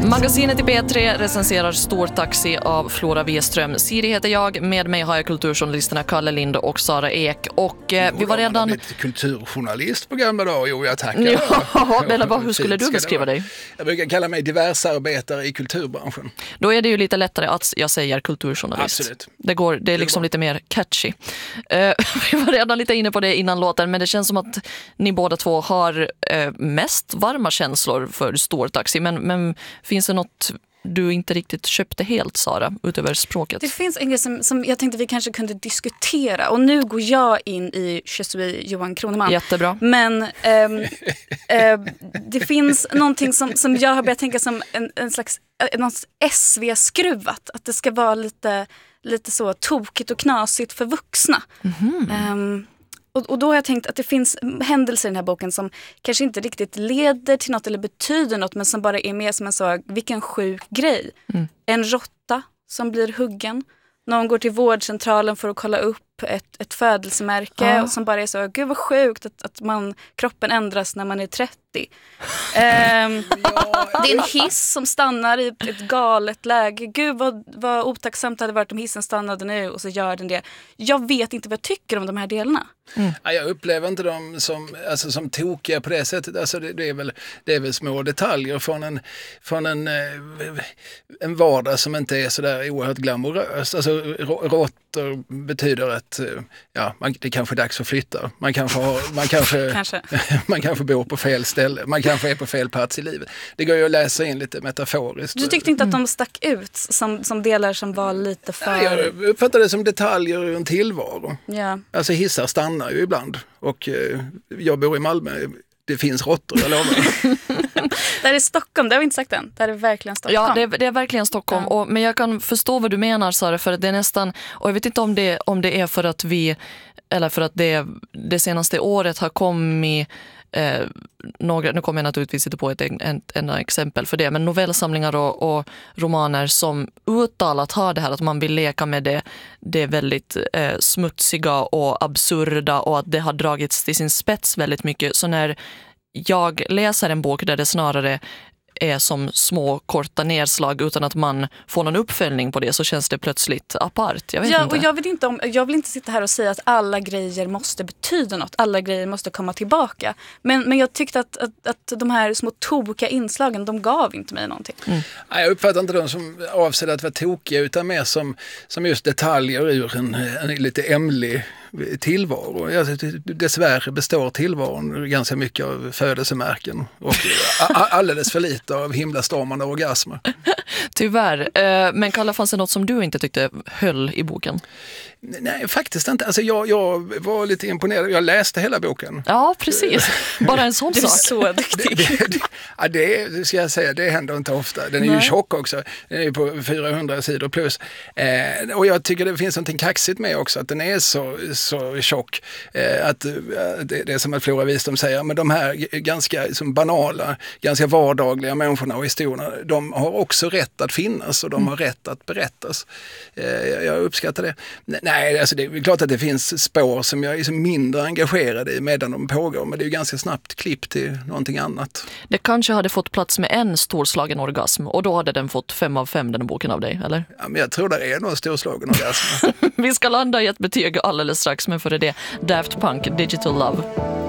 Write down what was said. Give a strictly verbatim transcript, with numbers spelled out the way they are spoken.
Magasinet i P tre recenserar Stor taxi av Flora Wieström. Siri heter jag, med mig har jag kulturjournalisterna Kalle Lind och Sara Ek. Och eh, vi var redan... Jag är kulturjournalist på gamla dagar, jo jag tackar. Ja, men vad, hur skulle du beskriva dig? Jag brukar kalla mig diversarbetare i kulturbranschen. Då är det ju lite lättare att jag säger kulturjournalist. Absolut. Det, går, det är liksom lite mer catchy. Uh, vi var redan lite inne på det innan låten, men det känns som att ni båda två har uh, mest varma känslor för Stor taxi. Men, men finns det något du inte riktigt köpte helt, Sara, utöver språket? Det finns en grej som, som jag tänkte vi kanske kunde diskutera. Och nu går jag in i Je suis Johan Kroneman. Jättebra. Men ähm, äh, det finns någonting som, som jag har börjat tänka som en, en slags något S V-skruvat. Att det ska vara lite, lite så tokigt och knasigt för vuxna. Mm-hmm. Ähm, Och, och då har jag tänkt att det finns händelser i den här boken som kanske inte riktigt leder till något eller betyder något, men som bara är mer som en så, vilken sjuk grej. Mm. En råtta som blir huggen. Någon går till vårdcentralen för att kolla upp ett, ett födelsemärke ja. Och som bara är så, gud vad sjukt att, att man, kroppen ändras när man är trettio. um, det är en hiss som stannar i ett galet läge. Gud vad, vad otacksamt det hade varit om hissen stannade nu, och så gör den det. Jag vet inte vad jag tycker om de här delarna. Mm. Ja, jag upplever inte dem som, alltså, som tokiga på det sättet. Alltså, det, det, är väl, det är väl små detaljer från en, från en, en vardag som inte är så där oerhört glamorös. Alltså, råttor betyder att ja, man, det kanske är dags att flytta. Man kanske, har, man, kanske, kanske. man kanske bor på fel ställe. Man kanske är på fel plats i livet. Det går ju att läsa in lite metaforiskt. Du tyckte inte att de stack ut som, som delar som var lite för... Nej, jag uppfattar det som detaljer i en tillvaro. Ja. Alltså hissar stannar ju ibland. Och eh, jag bor i Malmö. Det finns råttor, jag lovar. Det är Stockholm, det har vi inte sagt än. Det är verkligen Stockholm. Ja, det är, det är verkligen Stockholm. Ja. Och, men jag kan förstå vad du menar, Sara, för att det är nästan... Och jag vet inte om det, om det är för att vi... Eller för att det, det senaste året har kommit... Eh, några, nu kommer jag naturligtvis inte på ett enda exempel för det, men novellsamlingar och, och romaner som uttalat har det här att man vill leka med det, det väldigt eh, smutsiga och absurda, och att det har dragits till sin spets väldigt mycket. Så när jag läser en bok där det snarare är som små korta nedslag utan att man får någon uppföljning på det, så känns det plötsligt apart. Jag vet ja, inte. Och jag, vet inte om, jag vill inte sitta här och säga att alla grejer måste betyda något. Alla grejer måste komma tillbaka. Men, men jag tyckte att, att, att de här små tokiga inslagen, de gav inte mig någonting. Mm. Jag uppfattar inte dem som avsedda att vara tokiga, utan mer som, som just detaljer ur en, en lite ämlig tillvaro. Dessvärre består tillvaron ganska mycket av födelsemärken och alldeles för lite av himlastormande orgasmer. Tyvärr. Men Kalle, fanns det något som du inte tyckte höll i boken? Nej, faktiskt inte. Alltså jag, jag var lite imponerad. Jag läste hela boken. Ja, precis. Bara en sån sak. Du är sak. så duktig. Det, det, det, ja, det ska jag säga, det händer inte ofta. Den är Nej. ju tjock också. Den är ju på fyrahundra sidor plus. Eh, och jag tycker det finns något kaxigt med också, att den är så, så tjock. Eh, att det, det är som att Flora Wieström säger, men de här ganska som banala, ganska vardagliga människorna och historierna, de har också rätt att finnas och de har rätt att berättas. Eh, jag uppskattar det. Nej, alltså det är klart att det finns spår som jag är så mindre engagerad i medan de pågår, men det är ju ganska snabbt klipp till någonting annat. Det kanske hade fått plats med en storslagen orgasm, och då hade den fått fem av fem, den boken av dig, eller? Ja, men jag tror det är någon storslagen orgasm. Vi ska landa i ett betyg alldeles strax, men för det Daft Punk, Digital Love.